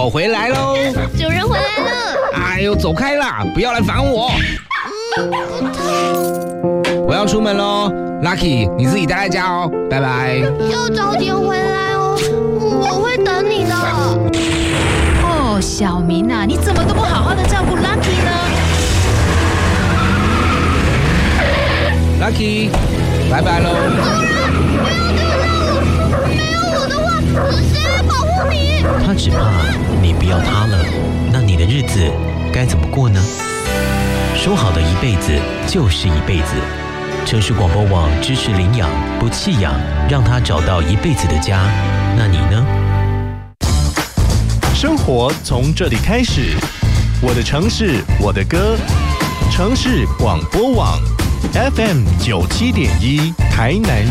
我回来喽！ 主人回来了！ 哎呦，走开啦！不要来烦我！我要出门喽 ，Lucky， 你自己待在家哦，拜拜。 要早点回来哦，我会等你的。 哦，小明啊，你怎么都不好好的照顾 Lucky 呢 ？Lucky， 拜拜喽！ 不要丢下我！没有我的话，谁来保护你？ 他只怕你不要他了，那你的日子该怎么过呢？说好的一辈子就是一辈子。城市广播网支持领养不弃养，让他找到一辈子的家。那你呢？ 生活从这里开始，我的城市，我的歌，城市广播网 FM 97.1台南。